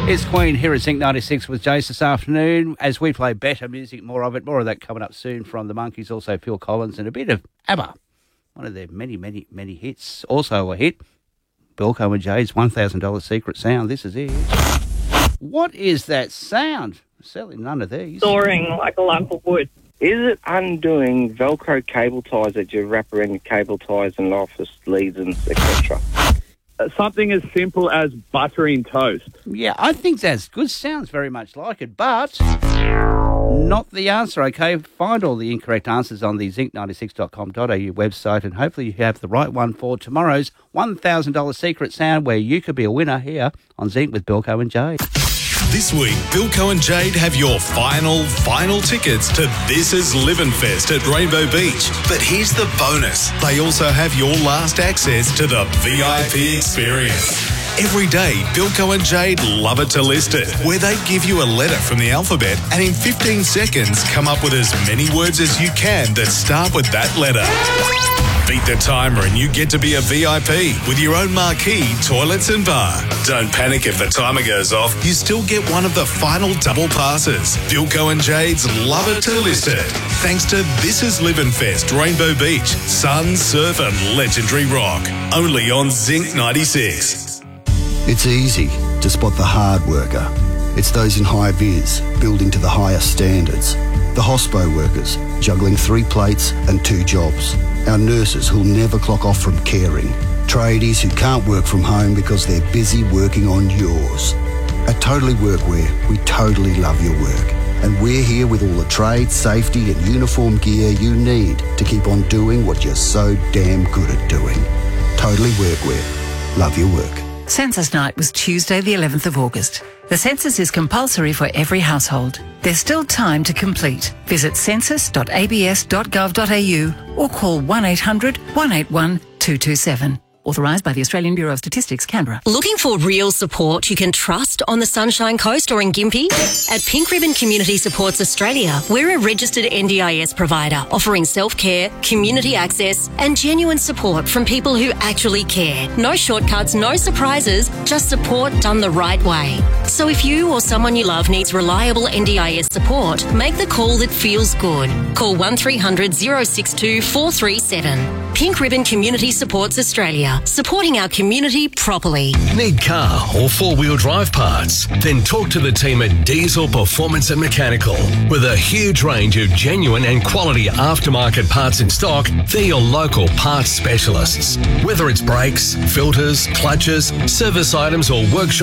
It's Queen here at Zinc 96 with Jace this afternoon as we play better music, more of it. More of that coming up soon from the Monkees, also Phil Collins and a bit of ABBA, one of their many hits. Also a hit, Bilko and Jade's $1,000 Secret Sound. This is it. What is that sound? Certainly none of these. Soaring like a lump of wood. Is it undoing Velcro cable ties that you wrap around your cable ties and office leads and etc.? Something as simple as buttering toast. Yeah, I think that's good. Sounds very much like it, but not the answer, okay? Find all the incorrect answers on the zinc96.com.au website, and hopefully you have the right one for tomorrow's $1,000 Secret Sound, where you could be a winner here on Zinc with Bilko and Jade. This week, Bilko and Jade have your final tickets to This Is Livin' Fest at Rainbow Beach. But here's the bonus. They also have your last access to the VIP experience. Every day, Bilko and Jade love it to list it, where they give you a letter from the alphabet and in 15 seconds come up with as many words as you can that start with that letter. Beat the timer and you get to be a VIP with your own marquee, toilets and bar. Don't panic if the timer goes off. You still get one of the final double passes. Bilko and Jade's Love It to List It. Thanks to This Is Livin' Fest, Rainbow Beach, sun, surf and legendary rock. Only on Zinc 96. It's easy to spot the hard worker. It's those in high vis, building to the highest standards. The hospo workers, juggling 3 plates and 2 jobs. Our nurses who'll never clock off from caring. Tradies who can't work from home because they're busy working on yours. At Totally Workwear, we totally love your work. And we're here with all the trade, safety and uniform gear you need to keep on doing what you're so damn good at doing. Totally Workwear. Love your work. Census night was Tuesday the 11th of August. The census is compulsory for every household. There's still time to complete. Visit census.abs.gov.au or call 1800 181 227. Authorised by the Australian Bureau of Statistics, Canberra. Looking for real support you can trust on the Sunshine Coast or in Gympie? At Pink Ribbon Community Supports Australia, we're a registered NDIS provider offering self-care, community access and genuine support from people who actually care. No shortcuts, no surprises, just support done the right way. So if you or someone you love needs reliable NDIS support, make the call that feels good. Call 1300 062 437. Pink Ribbon Community Supports Australia. Supporting our community properly. Need car or four-wheel drive parts? Then talk to the team at Diesel Performance and Mechanical. With a huge range of genuine and quality aftermarket parts in stock, they're your local parts specialists. Whether it's brakes, filters, clutches, service items or workshop